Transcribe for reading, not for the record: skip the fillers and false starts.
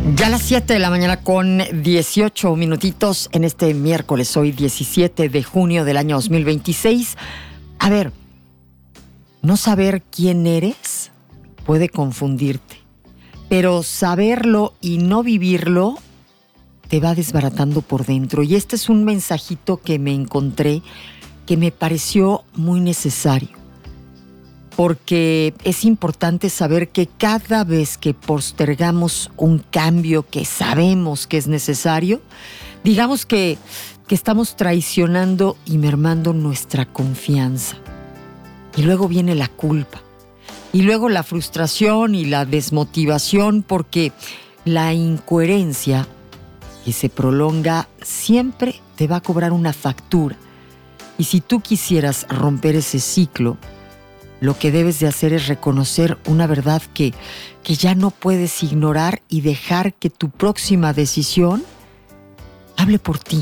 Ya a las 7 de la mañana con 18 minutitos en este miércoles, hoy 17 de junio del año 2026. A ver, no saber quién eres puede confundirte, pero saberlo y no vivirlo te va desbaratando por dentro. Y este es un mensajito que me encontré que me pareció muy necesario, porque es importante saber que cada vez que postergamos un cambio que sabemos que es necesario, digamos que estamos traicionando y mermando nuestra confianza. Y luego viene la culpa. Y luego la frustración y la desmotivación, porque la incoherencia que se prolonga siempre te va a cobrar una factura. Y si tú quisieras romper ese ciclo, lo que debes de hacer es reconocer una verdad que ya no puedes ignorar y dejar que tu próxima decisión hable por ti.